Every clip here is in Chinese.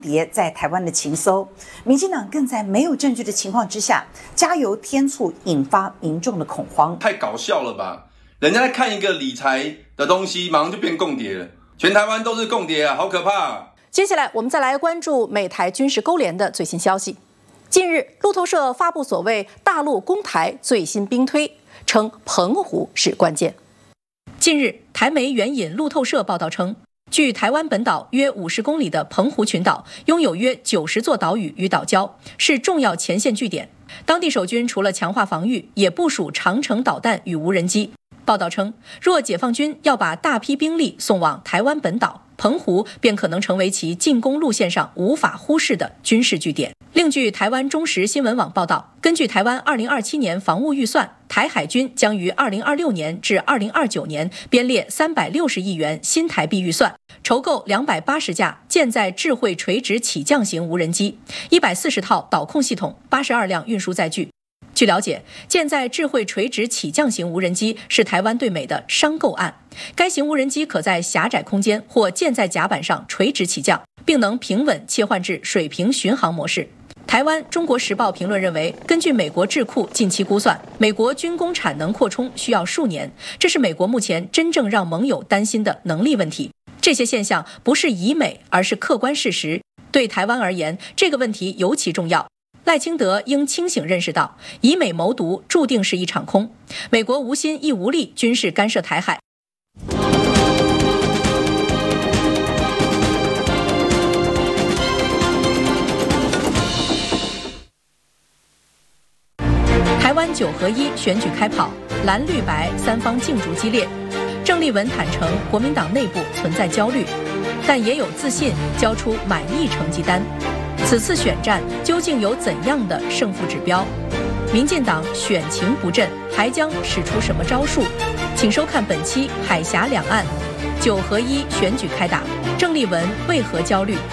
谍在台湾的情搜，民进党更在没有证据的情况之下加油添醋，引发民众的恐慌。 太搞笑了吧！人家在看一个理财的东西，马上就变共谍了，全台湾都是共谍啊，好可怕啊！ 接下来我们再来关注美台军事勾连的最新消息。近日，路透社发布所谓大陆攻台最新兵推，称澎湖是关键。近日，台媒援引路透社报道称，距台湾本岛约50公里的澎湖群岛拥有约90座岛屿与岛礁，是重要前线据点。当地守军除了强化防御，也部署长程导弹与无人机。报道称，若解放军要把大批兵力送往台湾本岛，澎湖便可能成为其进攻路线上无法忽视的军事据点。另据台湾中时新闻网报道，根据台湾2027年防务预算，台海军将于2026年至2029年编列360亿元新台币预算，筹购280架舰载智慧垂直起降型无人机、140套导控系统、82辆运输载具。据了解，舰载智慧垂直起降型无人机是台湾对美的商购案。该型无人机可在狭窄空间或舰载甲板上垂直起降，并能平稳切换至水平巡航模式。台湾《中国时报》评论认为，根据美国智库近期估算，美国军工产能扩充需要数年，这是美国目前真正让盟友担心的能力问题。这些现象不是以美，而是客观事实。对台湾而言，这个问题尤其重要。赖清德应清醒认识到，以美谋独注定是一场空。美国无心亦无力军事干涉台海。台湾9合1选举开跑，蓝绿白三方竞逐激烈。郑丽文坦承国民党内部存在焦虑，但也有自信交出满意成绩单。此次选战究竟有怎样的胜负指标？民进党选情不振，还将使出什么招数？请收看本期《海峡两岸9合1选举开打》，郑丽文为何焦虑？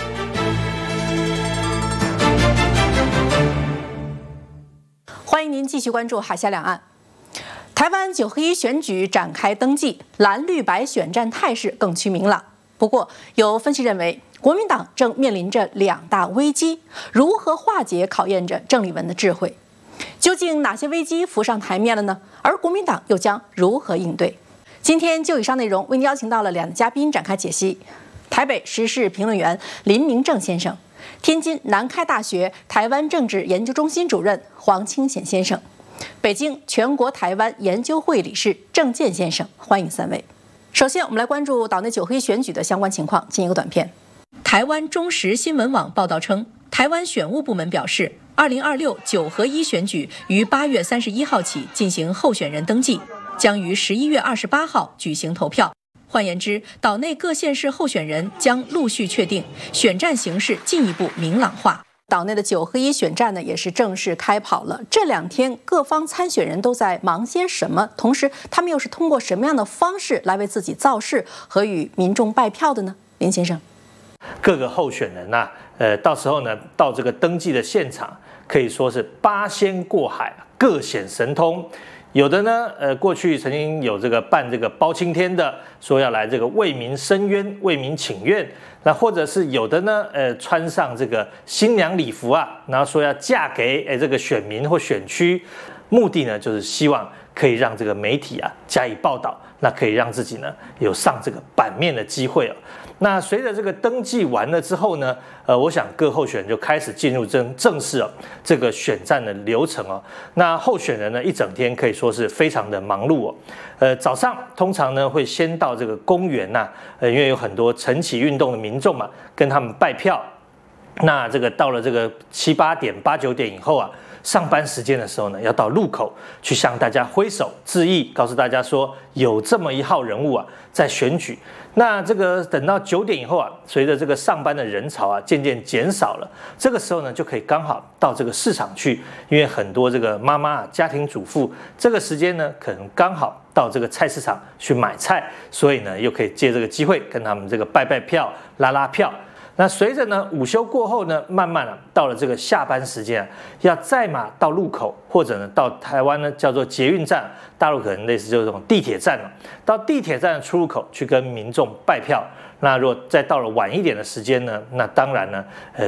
欢迎您继续关注《海峡两岸》。台湾9合1选举展开登记，蓝绿白选战态势更趋明朗。不过，有分析认为，国民党正面临着2大危机，如何化解考验着郑丽文的智慧。究竟哪些危机浮上台面了呢？而国民党又将如何应对？今天就以上内容为您邀请到了2位嘉宾展开解析：台北时事评论员林明正先生，天津南开大学台湾政治研究中心主任黄清显先生，北京全国台湾研究会理事郑健先生。欢迎3位。首先，我们来关注岛内9合1选举的相关情况，进一个短片。台湾中时新闻网报道称，台湾选务部门表示，2026 9合1选举于8月31号起进行候选人登记，将于11月28号举行投票。换言之，岛内各县市候选人将陆续确定，选战形势进一步明朗化。岛内的9合1选战呢，也是正式开跑了。这2天，各方参选人都在忙些什么？同时，他们又是通过什么样的方式来为自己造势和与民众拜票的呢？林先生， 各个候选人呐，到时候呢，到这个登记的现场，可以说是八仙过海，各显神通。有的呢，过去曾经有这个办这个包青天的，说要来这个为民伸冤、为民请愿。那或者是有的呢，穿上这个新娘礼服啊，然后说要嫁给这个选民或选区，目的呢就是希望可以让这个媒体啊加以报道，那可以让自己呢有上这个版面的机会哦。那随着这个登记完了之后呢，我想各候选人就开始进入正式哦这个选战的流程哦。那候选人呢一整天可以说是非常的忙碌哦。早上通常呢会先到这个公园呐，因为有很多晨起运动的民众嘛，跟他们拜票。那这个到了这个7、8点、8、9点以后啊，上班时间的时候呢，要到路口去向大家挥手致意，告诉大家说有这么一号人物啊在选举。那这个等到9点以后啊，随着这个上班的人潮啊渐渐减少了，这个时候呢就可以刚好到这个市场去，因为很多这个妈妈、家庭主妇这个时间呢可能刚好到这个菜市场去买菜，所以呢又可以借这个机会跟他们这个拜拜票、拉拉票。那随着呢午休过后呢，慢慢到了这个下班时间啊，要载马到路口，或者呢到台湾呢叫做捷运站，大陆可能类似就是这种地铁站了，到地铁站的出入口去跟民众拜票， 那如果再到了晚一点的时间呢，那当然呢，